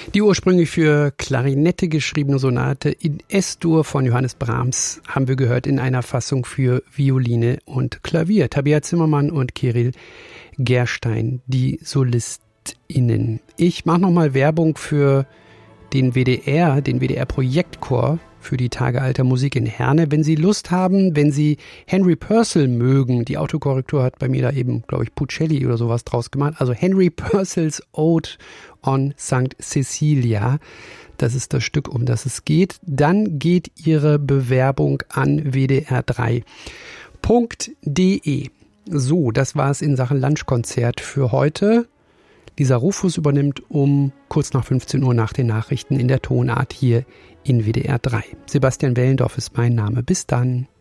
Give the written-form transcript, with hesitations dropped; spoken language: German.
Die ursprünglich für Klarinette geschriebene Sonate in S-Dur von Johannes Brahms haben wir gehört in einer Fassung für Violine und Klavier. Tabea Zimmermann und Kirill Gerstein, die SolistInnen. Ich mache nochmal Werbung für den WDR-Projektchor für die Tage alter Musik in Herne. Wenn Sie Lust haben, wenn Sie Henry Purcell mögen, die Autokorrektur hat bei mir da eben, glaube ich, Puccelli oder sowas draus gemacht. Also Henry Purcells Ode on St. Cecilia, das ist das Stück, um das es geht. Dann geht Ihre Bewerbung an wdr3.de. So, das war es in Sachen Lunchkonzert für heute. Lisa Rufus übernimmt um kurz nach 15 Uhr nach den Nachrichten in der Tonart hier in WDR 3. Sebastian Wellendorf ist mein Name. Bis dann.